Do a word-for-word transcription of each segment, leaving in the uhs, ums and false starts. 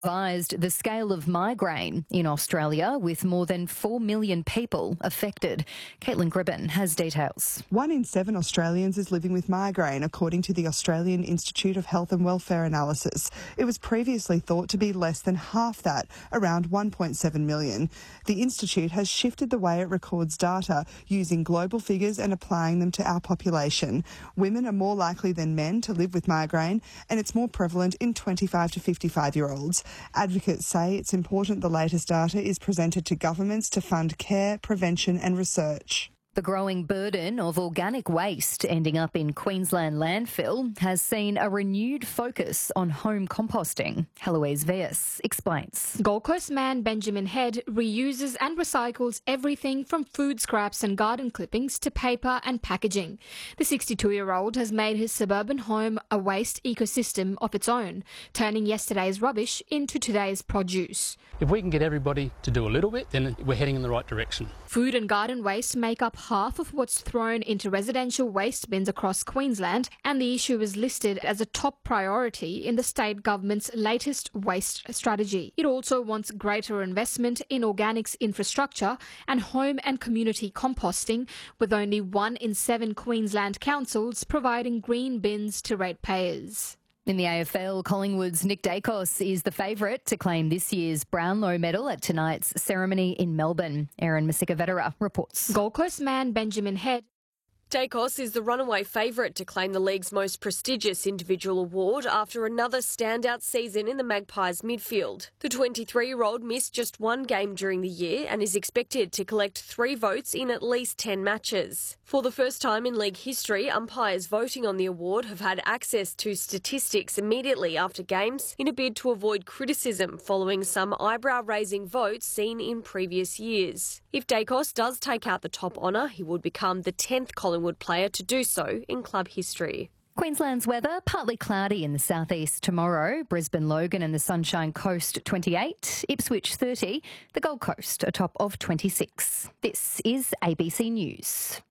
Advised the scale of migraine in Australia, with more than four million people affected. Caitlin Gribben has details. One in seven Australians is living with migraine, according to the Australian Institute of Health and Welfare analysis. It was previously thought to be less than half that, around one point seven million. The Institute has shifted the way it records data, using global figures and applying them to our population. Women are more likely than men to live with migraine, and it's more prevalent in twenty-five to fifty-five-year-olds. Advocates say it's important the latest data is presented to governments to fund care, prevention and research. The growing burden of organic waste ending up in Queensland landfill has seen a renewed focus on home composting. Heloise Veas explains. Gold Coast man Benjamin Head reuses and recycles everything from food scraps and garden clippings to paper and packaging. The sixty-two-year-old has made his suburban home a waste ecosystem of its own, turning yesterday's rubbish into today's produce. If we can get everybody to do a little bit, then we're heading in the right direction. Food and garden waste make up half of what's thrown into residential waste bins across Queensland, and the issue is listed as a top priority in the state government's latest waste strategy. It also wants greater investment in organics infrastructure and home and community composting, with only one in seven Queensland councils providing green bins to ratepayers. In the A F L, Collingwood's Nick Dacos is the favourite to claim this year's Brownlow medal at tonight's ceremony in Melbourne. Erin Masika-Vetera reports. Gold Coast man Benjamin Head. Dacos is the runaway favourite to claim the league's most prestigious individual award after another standout season in the Magpies midfield. The twenty-three-year-old missed just one game during the year and is expected to collect three votes in at least ten matches. For the first time in league history, umpires voting on the award have had access to statistics immediately after games in a bid to avoid criticism following some eyebrow-raising votes seen in previous years. If Dacos does take out the top honour, he would become the tenth Collingwood player to do so in club history. Queensland's weather, partly cloudy in the southeast tomorrow. Brisbane, Logan and the Sunshine Coast twenty-eight, Ipswich thirty, the Gold Coast a top of twenty-six. This is A B C News.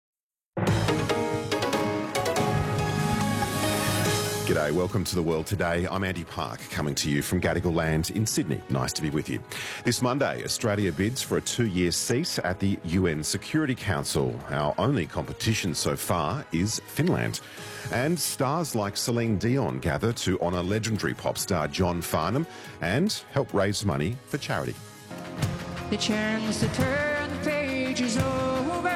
G'day, welcome to The World Today. I'm Andy Park, coming to you from Gadigal Land in Sydney. Nice to be with you. This Monday, Australia bids for a two-year seat at the U N Security Council. Our only competition so far is Finland. And stars like Celine Dion gather to honour legendary pop star John Farnham and help raise money for charity. The chance to turn the pages over.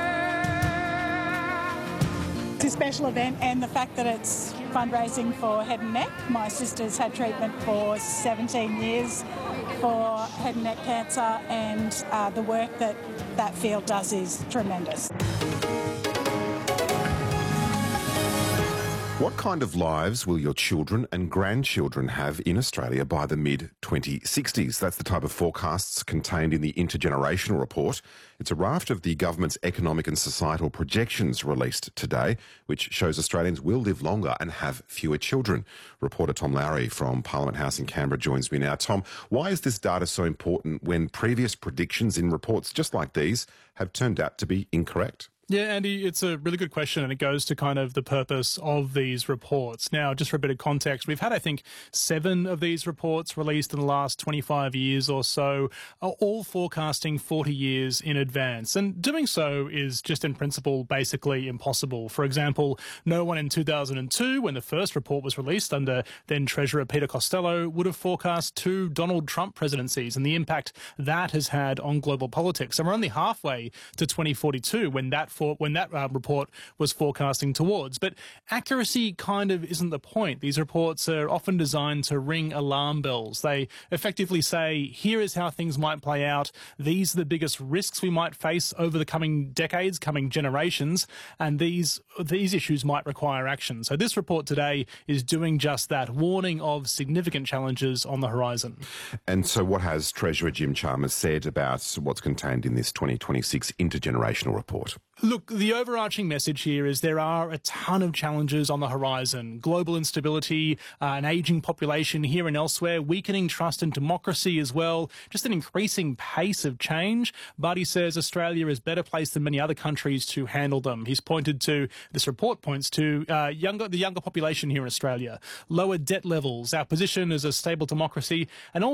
It's a special event, and the fact that it's fundraising for head and neck. My sister's had treatment for seventeen years for head and neck cancer, and uh, the work that that field does is tremendous. What kind of lives will your children and grandchildren have in Australia by the mid twenty sixties? That's the type of forecasts contained in the Intergenerational Report. It's a raft of the government's economic and societal projections released today, which shows Australians will live longer and have fewer children. Reporter Tom Lowry from Parliament House in Canberra joins me now. Tom, why is this data so important when previous predictions in reports just like these have turned out to be incorrect? Yeah, Andy, it's a really good question, and it goes to kind of the purpose of these reports. Now, just for a bit of context, we've had, I think, seven of these reports released in the last twenty-five years or so, all forecasting forty years in advance. And doing so is just in principle basically impossible. For example, no one in two thousand two, when the first report was released under then Treasurer Peter Costello, would have forecast two Donald Trump presidencies and the impact that has had on global politics. And we're only halfway to twenty forty-two when that For, when that uh, report was forecasting towards. But accuracy kind of isn't the point. These reports are often designed to ring alarm bells. They effectively say, here is how things might play out. These are the biggest risks we might face over the coming decades, coming generations, and these, these issues might require action. So this report today is doing just that, warning of significant challenges on the horizon. And so what has Treasurer Jim Chalmers said about what's contained in this twenty twenty-six Intergenerational Report? Look, the overarching message here is there are a ton of challenges on the horizon. Global instability, uh, an ageing population here and elsewhere, weakening trust in democracy as well, just an increasing pace of change. But he says Australia is better placed than many other countries to handle them. He's pointed to, this report points to uh, younger, the younger population here in Australia, lower debt levels, our position as a stable democracy, and also